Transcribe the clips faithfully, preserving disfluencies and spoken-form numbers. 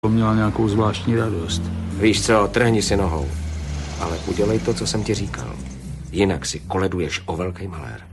Měla nějakou zvláštní radost. Víš co, trhni si nohou. Ale udělej to, co jsem ti říkal. Jinak si koleduješ o velký malér.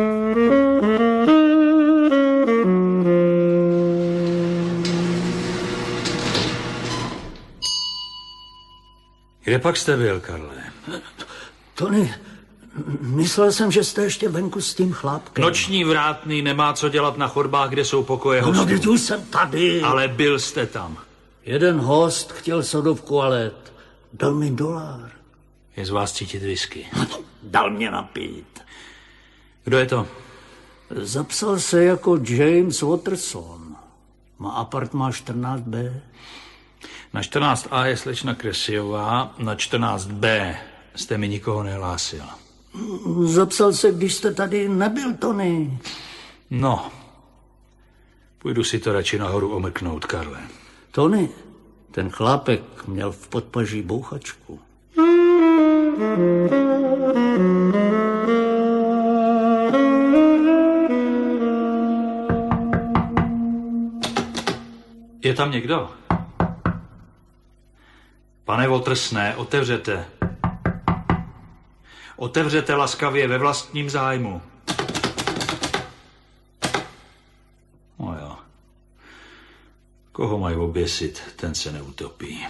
Kde pak jste byl, Karle? Tony, myslel jsem, že jste ještě venku s tím chlápkem. Noční vrátný nemá co dělat na chodbách, kde jsou pokoje hostů. No, když už jsem tady. Ale byl jste tam. Jeden host chtěl sodovku a led. Dal mi dolar. Je z vás cítit whisky. Dal mě napít. Kdo je to? Zapsal se jako James Watterson. Má apartmán čtrnáct bé. Na čtrnáct á je slečna Kresiová, na čtrnáct bé jste mi nikoho nehlásil. Zapsal se, když jste tady nebyl, Tony. No, půjdu si to radši nahoru omrknout, Karle. Tony, ten chlápek měl v podpaží bouchačku. Je tam někdo? Pane Wattersone, otevřete. Otevřete laskavě ve vlastním zájmu. No jo. Koho mají oběsit, ten se neutopí.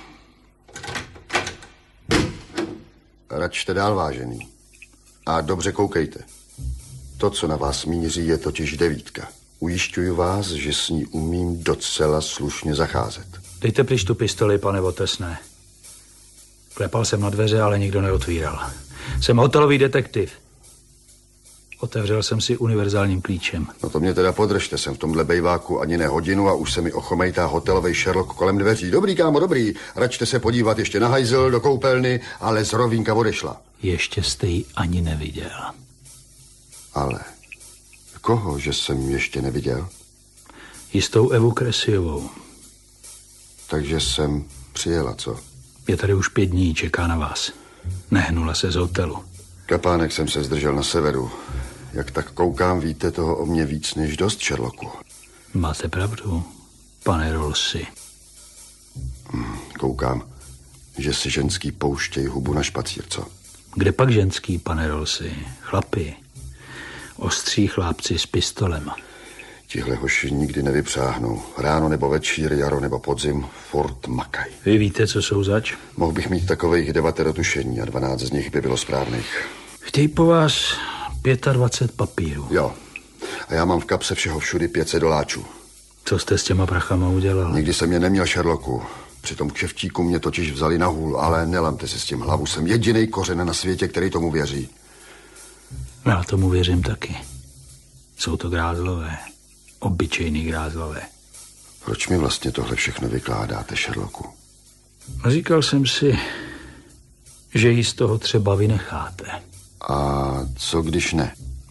Račte dál, vážený. A dobře koukejte. To, co na vás míří, je totiž devítka. Ujišťuju vás, že s ní umím docela slušně zacházet. Dejte pryč tu pistoli, pane Wattersone. Klepal jsem na dveře, ale nikdo neotvíral. Jsem hotelový detektiv. Otevřel jsem si univerzálním klíčem. No to mě teda podržte, jsem v tomhle bejváku ani ne hodinu a už se mi ochomejtá hotelový Sherlock kolem dveří. Dobrý, kámo, dobrý. Račte se podívat ještě na hajzl, do koupelny, ale z rovínka odešla. Ještě jste ji ani neviděl. Ale koho, že jsem ještě neviděl? Jistou Evu Kresiovou. Takže jsem přijela, co? Je tady už pět dní, čeká na vás. Nehnula se z hotelu. Kapánek jsem se zdržel na severu. Jak tak koukám, víte toho o mě víc než dost, Sherlocku. Máte pravdu, pane Rollsi. Hmm, koukám, že si ženský pouštějí hubu na špacír, co? Kde pak ženský, pane Rollsi? Chlapi. Ostří chlápci s pistolema. Tihle hoši nikdy nevypřáhnou. Ráno nebo večír, jaro nebo podzim, furt makaj. Vy víte, co jsou zač? Mohl bych mít takových devatero tušení a dvanáct z nich by bylo správných. Chtějí po vás dvacet pět papírů. Jo. A já mám v kapse všeho všudy pět set doláčů. Co jste s těma prachama udělal? Nikdy jsem je neměl, Sherlocku. Při tom kšeftíku mě totiž vzali na hůl, ale nelamte si s tím hlavu. Jsem jedinej kořen na světě, který tomu věří. Já tomu věřím taky. Jsou to grázlové. Obyčejný grázlové. Proč mi vlastně tohle všechno vykládáte, Sherlocku? Říkal jsem si, že ji z toho třeba vynecháte. A co když ne?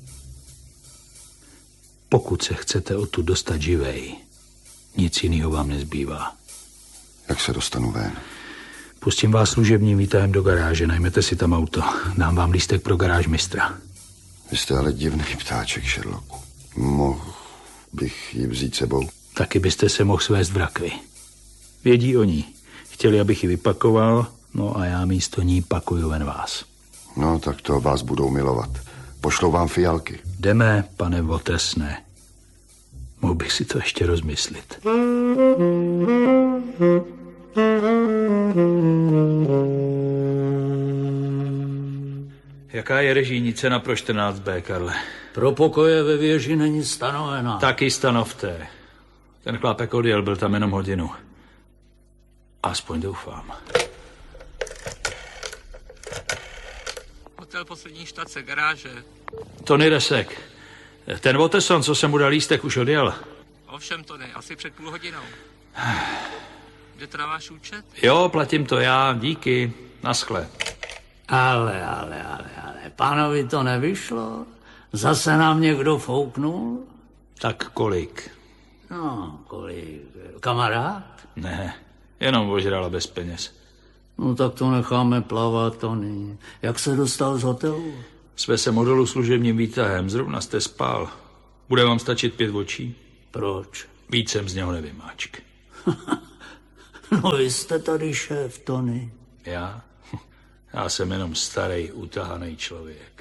Pokud se chcete odtud dostat živej, nic jiného vám nezbývá. Jak se dostanu ven? Pustím vás služebním výtahem do garáže, najmete si tam auto. Dám vám lístek pro garáž mistra. Vy jste ale divný ptáček, Sherlocku. Mohl bych ji vzít sebou? Taky byste se mohl svést v rakvi. Vědí o ní. Chtěli, abych ji vypakoval, no a já místo ní pakuju ven vás. No, tak to vás budou milovat. Pošlou vám fialky. Jdeme, pane Wattersone. Mohl bych si to ještě rozmyslit. Jaká je režijní cena pro čtrnáct bé, Karle? Pro pokoje ve věži není stanovená. Taky stanovte. Ten chlápek odjel, byl tam jenom hodinu. Aspoň doufám. Hotel poslední štace, garáže. Tony Resek. Ten Watterson, co jsem mu dal lístek, už odjel. Ovšem, Tony, asi před půl hodinou. Kde teda váš účet? Jo, platím to já, díky. Naschle. Ale, ale, ale, ale, pánovi to nevyšlo? Zase nám někdo fouknul? Tak kolik? No, kolik? Kamarád? Ne, jenom ožrala bez peněz. No tak to necháme plavat, Tony. Jak se dostal z hotelu? Jsme se modelu služebním výtahem, zrovna jste spál. Bude vám stačit pět očí? Proč? Víc jsem z něho nevymáčk. No vy jste tady šéf, Tony. Já? Já jsem jenom starý, utahaný člověk.